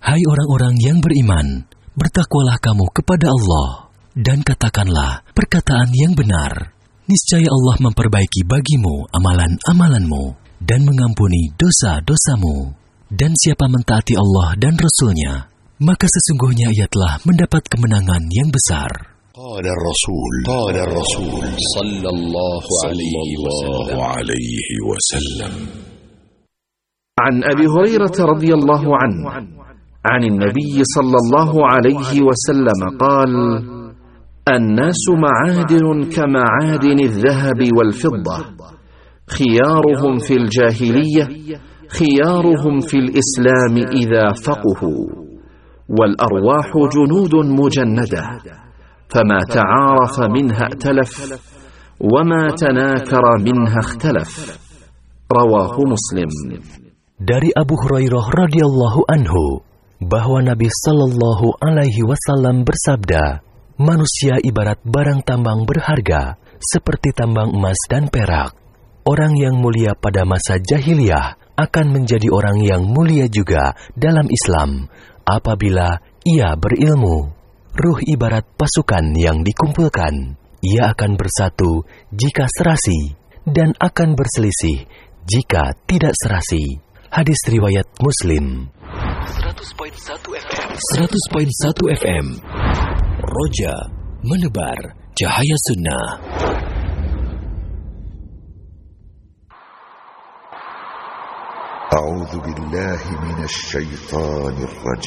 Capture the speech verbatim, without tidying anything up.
Hai orang-orang yang beriman, bertakwalah kamu kepada Allah, dan katakanlah perkataan yang benar. Niscaya Allah memperbaiki bagimu amalan-amalanmu, dan mengampuni dosa-dosamu. Dan siapa mentaati Allah dan Rasul-Nya, maka sesungguhnya ia telah mendapat kemenangan yang besar. قال الرسول قال الرسول صلى الله عليه وسلم عن أبي هريرة رضي الله عنه عن النبي صلى الله عليه وسلم قال: الناس معادن كمعادن الذهب والفضة، خيارهم في الجاهلية خيارهم في الإسلام إذا فقهوا، والأرواح جنود مجندة، فما تعارف منها ائتلف، وما تناكر منها اختلف. رواه مسلم. Dari Abu Hurairah radhiyallahu anhu bahwa Nabi sallallahu alaihi wasallam bersabda, manusia ibarat barang tambang berharga seperti tambang emas dan perak. Orang yang mulia pada masa jahiliyah akan menjadi orang yang mulia juga dalam Islam apabila ia berilmu. Ruh ibarat pasukan yang dikumpulkan. Ia akan bersatu jika serasi dan akan berselisih jika tidak serasi. Hadis riwayat Muslim. seratus koma satu F M seratus koma satu F M Roja menebar cahaya sunnah. أعوذ بالله من الشيطان الرجيم